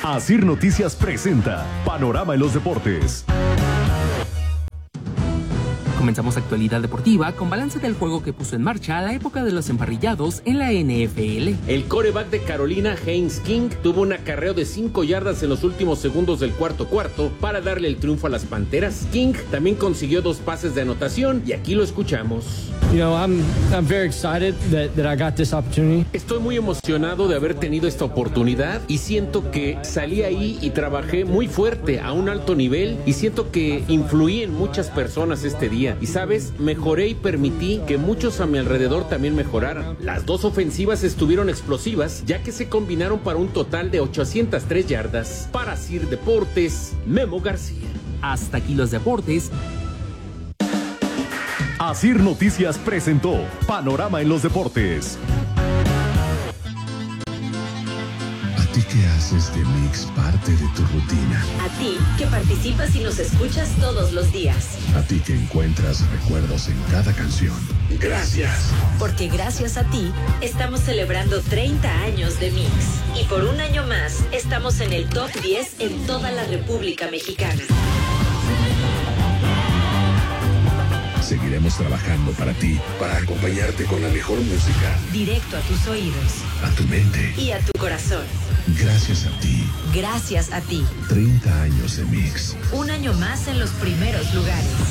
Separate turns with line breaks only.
Asir Noticias presenta Panorama en los Deportes.
Comenzamos actualidad deportiva con balance del juego que puso en marcha la época de los emparrillados en la NFL.
El quarterback de Carolina, Haynes King, tuvo un acarreo de 5 yardas en los últimos segundos del cuarto para darle el triunfo a las Panteras. King también consiguió 2 pases de anotación y aquí lo escuchamos.
I'm very excited that I got this opportunity.
Estoy muy emocionado de haber tenido esta oportunidad y siento que salí ahí y trabajé muy fuerte a un alto nivel y siento que influí en muchas personas este día. Y sabes, mejoré y permití que muchos a mi alrededor también mejoraran. Las 2 ofensivas estuvieron explosivas, ya que se combinaron para un total de 803 yardas. Para Asir Deportes, Memo García.
Hasta aquí los deportes.
Asir Noticias presentó Panorama en los Deportes.
¿A ti que haces de Mix parte de tu rutina?
A ti que participas y nos escuchas todos los días.
A ti que encuentras recuerdos en cada canción. Gracias.
Porque gracias a ti estamos celebrando 30 años de Mix. Y por un año más estamos en el top 10 en toda la República Mexicana.
Seguiremos trabajando para ti, para acompañarte con la mejor música.
Directo a tus oídos.
A tu mente.
Y a tu corazón.
Gracias a ti.
Gracias a ti.
30 años de Mix.
Un año más en los primeros lugares.